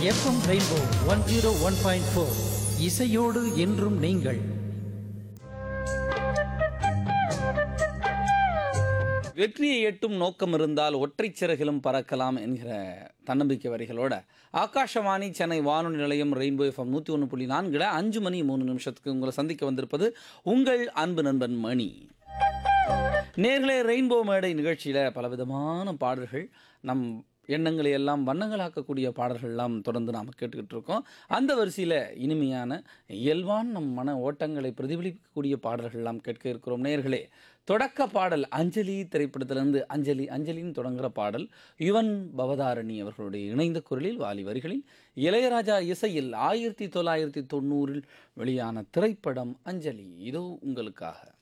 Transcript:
FM rainbow 101.4 இசையோடு என்றும் நீங்கள். வெற்றியை எட்டும் நோக்கம் இருந்தால் ஒற்றைச் சிறகிலும் பறக்கலாம் என்கிற தன்னம்பிக்கை வரிகளோட ஆகாஷவாணி சென்னை வானொலி நிலையம் ரெயின்போ எஃப்எம் 101.4 5 மணி 3 நிமிஷத்துக்கு உங்களை சந்திக்க வந்திருப்பது உங்கள் அன்பு நண்பன் மணி. நேர்களே, ரெயின்போ மேடை நிகழ்ச்சியில் பலவிதமான பாடல்கள், நம் எண்ணங்களை எல்லாம் வண்ணங்களாக்கக்கூடிய பாடல்கள்லாம் தொடர்ந்து நாம் கேட்டுக்கிட்டு இருக்கோம். அந்த வரிசையில் இனிமையான இயல்பான நம் மன ஓட்டங்களை பிரதிபலிக்கக்கூடிய பாடல்கள்லாம் கேட்க இருக்கிறோம். நேர்களே, தொடக்க பாடல் அஞ்சலி திரைப்படத்திலிருந்து அஞ்சலி அஞ்சலின்னு தொடங்குகிற பாடல் யுவன் பவதாரணி அவர்களுடைய இணைந்த குரலில், வாலி வரிகளில், இளையராஜா இசையில் 1990 வெளியான திரைப்படம் அஞ்சலி. இதோ உங்களுக்காக.